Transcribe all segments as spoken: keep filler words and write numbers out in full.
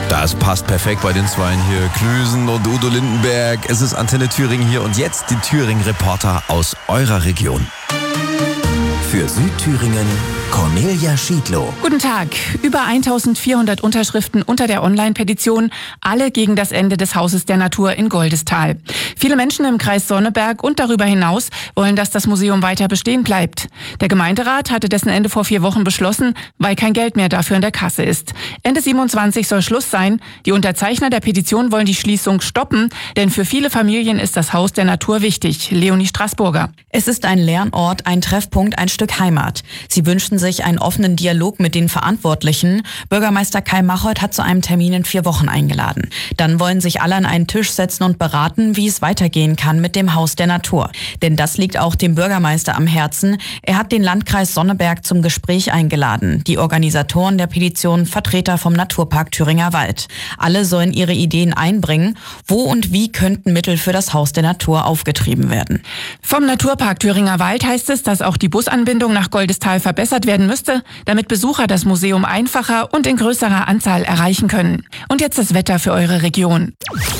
Das passt perfekt bei den Zweien hier, Klüsen und Udo Lindenberg. Es ist Antenne Thüringen hier und jetzt die Thüringen-Reporter aus eurer Region. Für Südthüringen Cornelia Schiedlow. Guten Tag. Über eintausendvierhundert Unterschriften unter der Online-Petition, alle gegen das Ende des Hauses der Natur in Goldestal. Viele Menschen im Kreis Sonneberg und darüber hinaus wollen, dass das Museum weiter bestehen bleibt. Der Gemeinderat hatte dessen Ende vor vier Wochen beschlossen, weil kein Geld mehr dafür in der Kasse ist. Ende siebenundzwanzig soll Schluss sein. Die Unterzeichner der Petition wollen die Schließung stoppen, denn für viele Familien ist das Haus der Natur wichtig. Leonie Straßburger. Es ist ein Lernort, ein Treffpunkt, ein Stück Heimat. Sie wünschten sich einen offenen Dialog mit den Verantwortlichen. Bürgermeister Kai Machold hat zu einem Termin in vier Wochen eingeladen. Dann wollen sich alle an einen Tisch setzen und beraten, wie es weitergehen kann mit dem Haus der Natur. Denn das liegt auch dem Bürgermeister am Herzen. Er hat den Landkreis Sonneberg zum Gespräch eingeladen. Die Organisatoren der Petition, Vertreter vom Naturpark Thüringer Wald. Alle sollen ihre Ideen einbringen. Wo und wie könnten Mittel für das Haus der Natur aufgetrieben werden? Vom Naturpark Thüringer Wald heißt es, dass auch die Busanbindung nach Goldestal verbessert werden müsste, damit Besucher das Museum einfacher und in größerer Anzahl erreichen können. Und jetzt das Wetter für eure Region.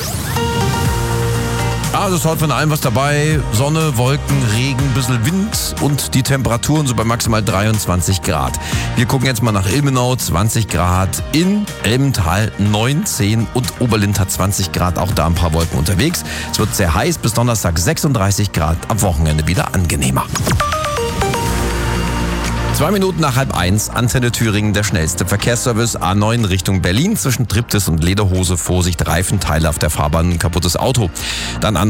Also es ist heute von allem was dabei. Sonne, Wolken, Regen, ein bisschen Wind und die Temperaturen so bei maximal dreiundzwanzig Grad. Wir gucken jetzt mal nach Ilmenau, zwanzig Grad, in Elmental neunzehn und Oberlind hat zwanzig Grad, auch da ein paar Wolken unterwegs. Es wird sehr heiß, bis Donnerstag sechsunddreißig Grad, am Wochenende wieder angenehmer. Zwei Minuten nach halb eins, Antenne Thüringen, der schnellste Verkehrsservice, A neun Richtung Berlin, zwischen Triptis und Lederhose, Vorsicht, Reifenteile auf der Fahrbahn, ein kaputtes Auto. Dann an